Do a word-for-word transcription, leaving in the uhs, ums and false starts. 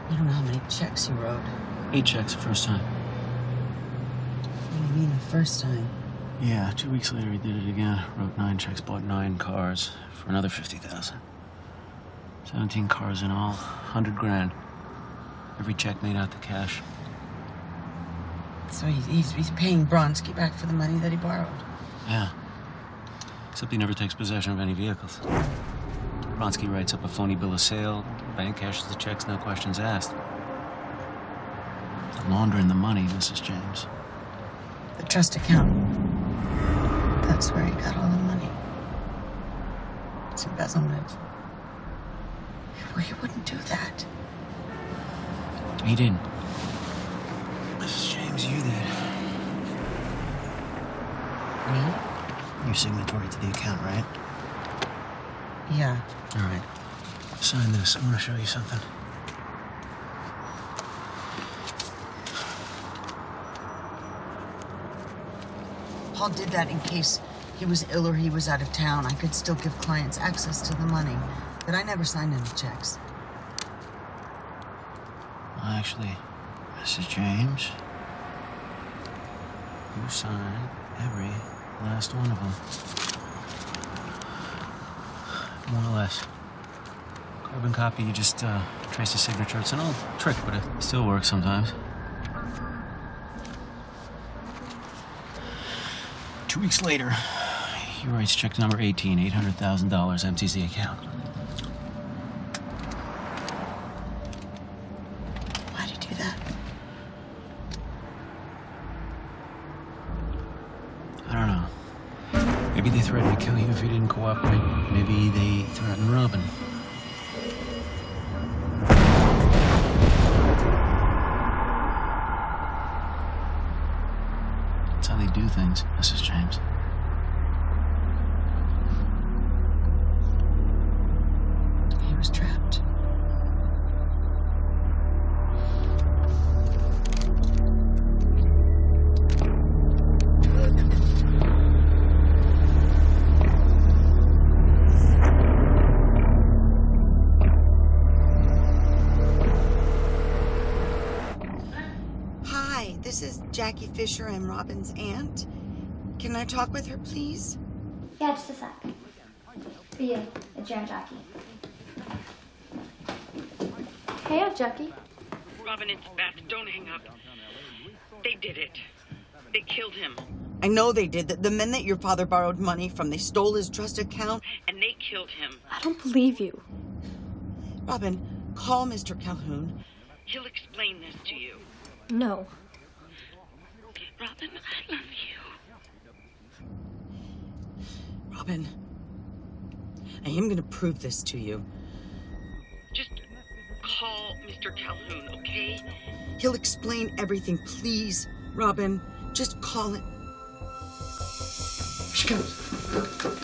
You don't know how many checks you wrote. Eight checks the first time. What do you mean the first time? Yeah, two weeks later he did it again. Wrote nine checks, bought nine cars for another fifty thousand. Seventeen cars in all, hundred grand. Every check made out the cash. So he's, he's, he's paying Bronski back for the money that he borrowed. Yeah. Except he never takes possession of any vehicles. Bronski writes up a phony bill of sale. Bank cashes the checks, no questions asked. Laundering the money, Missus James. The trust account. That's where he got all the money. It's embezzlement. Well, he wouldn't do that. He didn't. Missus James, you did. Me? You're signatory to the account, right? Yeah. All right. Sign this. I want to show you something. Paul did that in case he was ill or he was out of town. I could still give clients access to the money. But I never signed any checks. Well, actually, Missus James, you signed every last one of them. More or less. Carbon copy, you just uh, trace the signature. It's an old trick, but it still works sometimes. Two weeks later, he writes check number eighteen, eight hundred thousand dollars, empties the account. Why'd he do that? I don't know. Maybe they threatened to kill you if you didn't cooperate. Maybe they threatened Robin. That's how they do things, Missus James. He was trapped. Hi, this is Jackie Fisher. I'm Robin's aunt. Can I talk with her, please? Yeah, just a sec. For you, it's your Aunt Jackie. Hey, Aunt Jackie. Robin, it's Beth. Don't hang up. They did it. They killed him. I know they did. The, the men that your father borrowed money from, they stole his trust account. And they killed him. I don't believe you. Robin, call Mister Calhoun. He'll explain this to you. No. Robin, I love you. Robin, I am going to prove this to you. Just call Mister Calhoun, okay? He'll explain everything. Please, Robin, just call it. Here she comes.